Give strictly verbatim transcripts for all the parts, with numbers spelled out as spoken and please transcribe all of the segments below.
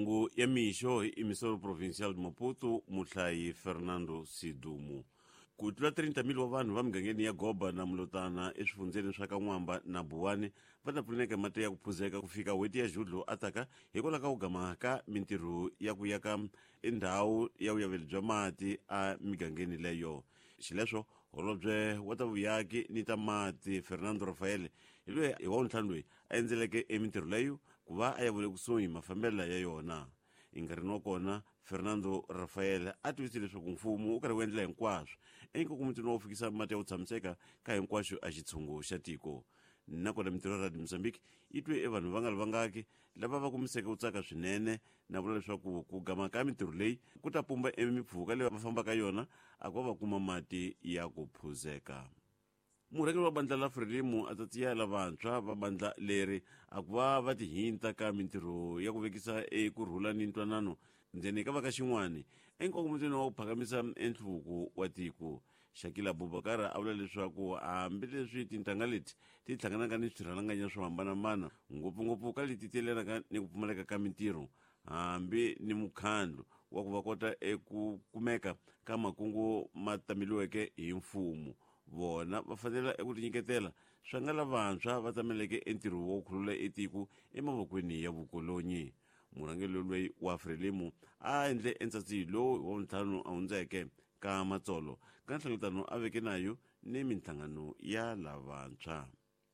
mahungu ya mixo hi emisoro provincial de Maputo, muhlayi Fernando Sidumu. Ku tlula thirty mil wa vanhu va migangeni ya Goba na Mulotana eswifundzeni swa ka N'wamba na Buwane va ta pfuneka mati ya ku phuzeka ku fika hweti ya Judlo ataka hikwalaho ka ku gama ka mintirho ya ku yaka endhawu ya vuyaveli bya mati a migangeni leyo. Xileswo holobye wa ta vuyaki ni ta mati Fernando Rafael hi loyi hi wa ntlhanu loyi a endzeleke emintirho leyo ku va a ya vule kusuhi mafambelo ya yona. Enkarhini wa kona Fernando Rafael a tivisile leswaku mfumo wu karhi wu endla hinkwaswo enkokomutini wa ku fikisa mati ya ku tshamiseka ka hinkwaswo a xitshungu xa tiko. Nakona mintirho ya Radio Mozambique yi twe e vanhu va nga livangaki lava va kumiseke ku tsaka swinene na vula leswaku ku gama ka mintirho leyi ku ta pumba emipfhuka leyi va fambaka yona a ku va va kuma mati ya ku phuzeka. Murhangeri wa bandla la Frelimu a ta tsiyela vantshwa va bandla leri a ku va va tihinta ka mintirho ya ku vekisa eku rhula ni ntwanano ndzeni ka va ka xin'wani enkokomutini wa ku phakamisa enhluvuko wa tiko. Shakila Abubakar a vula leswaku hambileswi tintangha leti ti hlanganaka ni swirhalanganya swo hambanahambana ngopfungopfu ka leti ti yelanaka ni ku pfumaleka ka mintirho hambi ni mukhandlo wa ku va kota eku kumeka ka makungu ma tameliweke hi mfumo, vona va fanele eku tinyiketela swa nga lavantshwa va tameleke entirho wo khulula etiko emavokweni ya vukolonyi. Murhangeri loyi wa Frelimu a endle entsatsi lowu wa ntlhanu a hundzeke ka matsolo ka nhlengeletano a veke nayo ni minhlangano ya lavantshwa.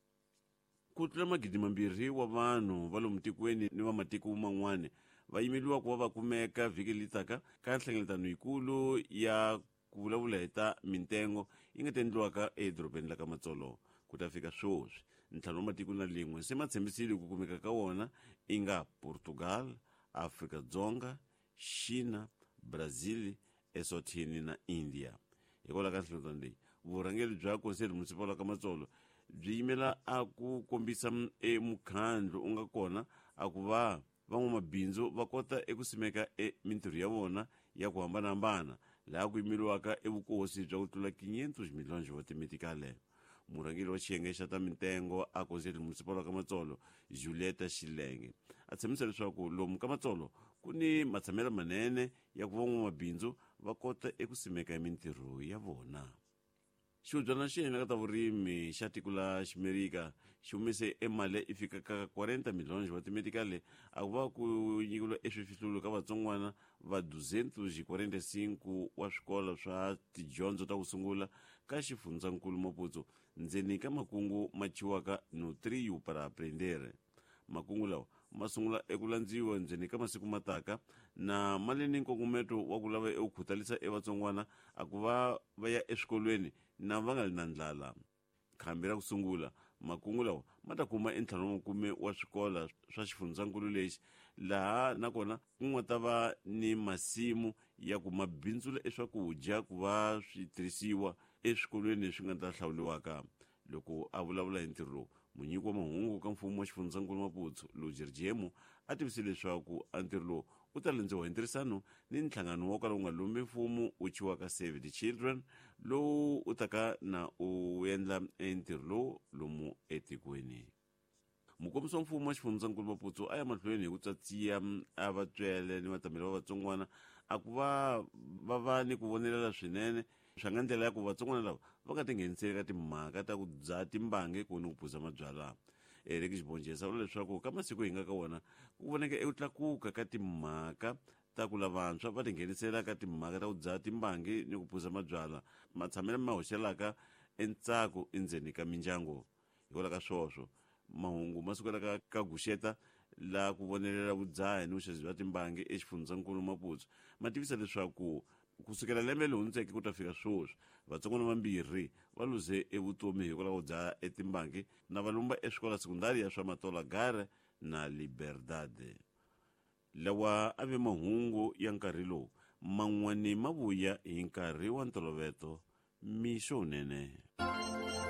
Ku tlula magidi mambirhi wa vanhu va lomu tikweni ni va matiko man'wana va yimeliwa ku va va kumeka vhiki litaka ka nhlengeletano yikulu ya ku vulavula hi ta mitengo yi nga ta endliwaka edorobeni la ka Matsolo. Ku ta fika swoswi ntlhanu wa matiko na limwe se ma tshembisile ku kumeka ka wona i nga Portugal, Afrika-Dzonga, China, Brazil, Eswatini na India. Hikwalaho ka nhlengeletano leyi vurhangeri bya konseli municipal ka Matsolo byi yimela a ku kombisa e mukhandlo u nga kona a ku va van'wamabindzu va kota eku simeka e mintirho ya vona ya ku hambanahambana laha ku yimeliwaka e vukosi bya ku tlula quinhentos milhões wa timetikale. Murhangeri wa xiyenge xa ta mitengo a konseli municipal ka Matsolo Julieta Xilenge a tshembisa leswaku lomu ka Matsolo ku ni matshamelo manene ya ku van'wamabindzu va kota eku simeka mintirho ya vona. Xihubyana xi hina ka ta vurimi xa tiko la Ximerika xi humise e mali i fika ka quarenta milhões wa timetikale a ku va ku nyikiwa eswifihlulo ka vatsongwana va duzentos quarenta e cinco wa swikola swa tidyondzo ta ku sungula ka xifundzankulu Maputo ndzeni ka makungu ma chiwaka no trio para aprendere. Makungu lawa ma sungula eku landziwa ndzeni ka masiku mataka na mali ni nkongometo wa ku lava eku khutalisa e vatsongwana a ku va va ya eswikolweni na va nga li na ndlala. Khambi ra ku sungula makungu lawa ma ta kuma entlhanu wa makume wa swikola swa xifundzankulu lexi laha nakona ku nga ta va ni masimu ya ku mabindzula eswakudya ku va swi tirhisiwa eswikolweni leswi nga ta hlawuliwaka. Loko a vulavula hi ntirho lowu munyiki wa mahungu ka mfumo wa xifundzankulu Maputo Lujerjemu a tivisile leswaku a ntirho lowu u ta landziwa hi ntirhisano ni nhlangano wa ka lowu nga lombi mfumo wu chiwaka Save the Children lowu u taka na u endla entirho lowu lomu etikweni. Mukombisi wa mfumo wa xifundzankulu Maputo a ya mahlweni hi ku tsatsiya a vatswele ni vatameli va vatsongwana a ku va va va ni ku vonelela swinene swa nga ndlela ya ku vatsongwana lava va nga tingheniseli ka timhaka ta ku dzaha timbangi ku ni ku phuza mabyalwa. Eric Xibonjesa a vula leswaku ka masiku hi nga ka wona ku voneke eku tlakuka ka timhaka ta ku lavantshwa va tinghenisela ka timhaka ta ku dzaha timbangi ni ku phuza mabyalwa matshamelo ma hoxelaka entsako endzeni ka mindyangu. Hikwalaho ka swoswo mahungu ma sukela ka ka Guxeta la ku vonelela vudzaha ni vuxisi bya timbangi exifundzankulu Maputo ma tivisa leswaku kusukela lembe leri hundzeke ku ta fika swoswi vatsongwana vambirhi va luze evutomi hikwalaho dzaha etimbangi na valumba eswikola sekundari ya swa Matola Gare na Liberdade. Lawa a ve mahungu ya nkarhi lowu man'wani ma vuya hi nkarhi wa ntolovelo mixo nene.